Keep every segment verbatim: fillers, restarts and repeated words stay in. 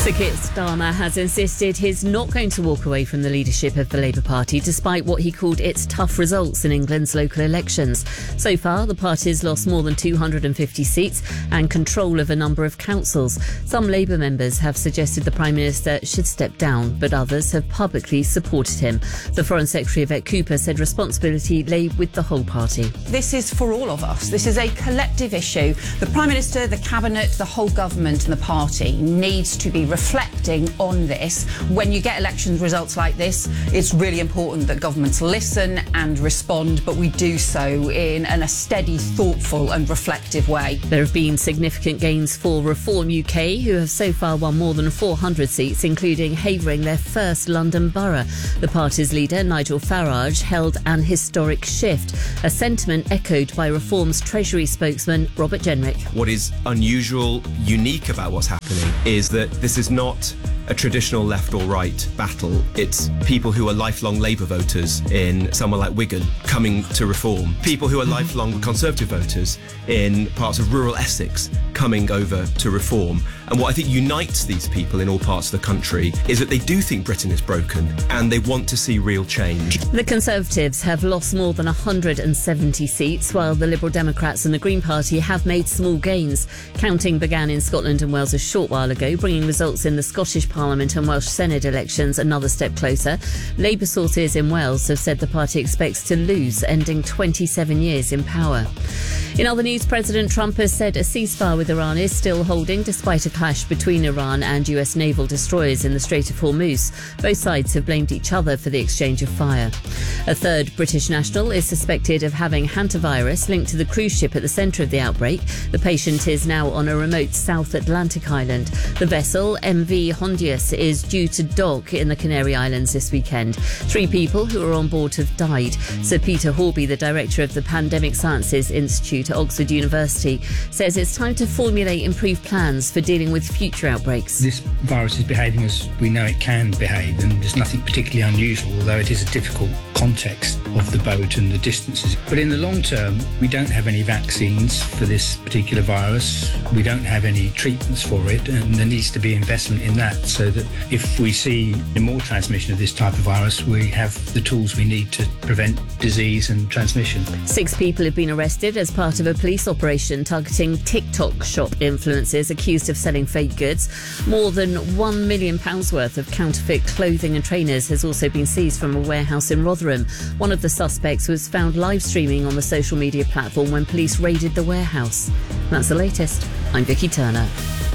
Sir Keir Starmer has insisted he's not going to walk away from the leadership of the Labour Party despite what he called its tough results in England's local elections. So far, the party's lost more than two hundred fifty seats and control of a number of councils. Some Labour members have suggested the Prime Minister should step down, but others have publicly supported him. The Foreign Secretary, Yvette Cooper, said responsibility lay with the whole party. This is for all of us. This is a collective issue. The Prime Minister, the Cabinet, the whole government and the party needs to be reflecting on this. When you get election results like this, it's really important that governments listen and respond, but we do so in, in a steady, thoughtful and reflective way. There have been significant gains for Reform U K, who have so far won more than four hundred seats, including Havering their first London borough. The party's leader, Nigel Farage, held an historic shift, a sentiment echoed by Reform's Treasury spokesman, Robert Jenrick. What is unusual, unique about what's happening is that this is not a traditional left or right battle. It's people who are lifelong Labour voters in somewhere like Wigan coming to Reform. People who are lifelong Conservative voters in parts of rural Essex coming over to Reform. And what I think unites these people in all parts of the country is that they do think Britain is broken and they want to see real change. The Conservatives have lost more than one hundred seventy seats, while the Liberal Democrats and the Green Party have made small gains. Counting began in Scotland and Wales a short while ago, bringing results in the Scottish Parliament and Welsh Senate elections another step closer. Labour sources in Wales have said the party expects to lose, ending twenty-seven years in power. In other news, President Trump has said a ceasefire with Iran is still holding despite a clash between Iran and U S naval destroyers in the Strait of Hormuz. Both sides have blamed each other for the exchange of fire. A third British national is suspected of having hantavirus linked to the cruise ship at the centre of the outbreak. The patient is now on a remote South Atlantic island. The vessel, M V Hondius, is due to dock in the Canary Islands this weekend. Three people who were on board have died. Sir Peter Horby, the director of the Pandemic Sciences Institute at Oxford University, says it's time to formulate improved plans for dealing with future outbreaks. This virus is behaving as we know it can behave, and there's nothing particularly unusual, although it is a difficult context of the boat and the distances. But in the long term, we don't have any vaccines for this particular virus. We don't have any treatments for it, and there needs to be investment in that so that if we see more transmission of this type of virus, we have the tools we need to prevent disease and transmission. Six people have been arrested as part of a police operation targeting TikTok shop influencers accused of selling fake goods. More than one million pounds worth of counterfeit clothing and trainers has also been seized from a warehouse in Rotherham. One of the suspects was found live streaming on the social media platform when police raided the warehouse. That's the latest. I'm Vicky Turner.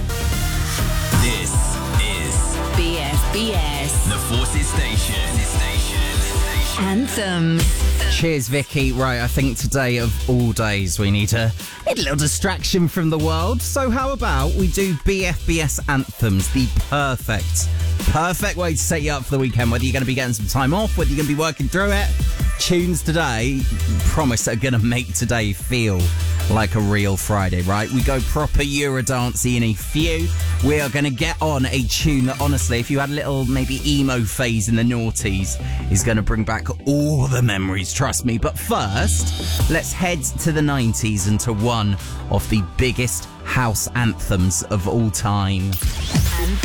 This is B F B S, the Forces Station. Anthems. Cheers, Vicky. Right, I think today of all days we need a, need a little distraction from the world. So how about we do B F B S Anthems, the perfect, perfect way to set you up for the weekend, whether you're going to be getting some time off, whether you're going to be working through it. Tunes today, promise, are going to make today feel like a real Friday, right? We go proper Eurodancey in a few. We are going to get on a tune that, honestly, if you had a little maybe emo phase in the noughties, is going to bring back all the memories, trust me. But first, let's head to the nineties and to one of the biggest house anthems of all time.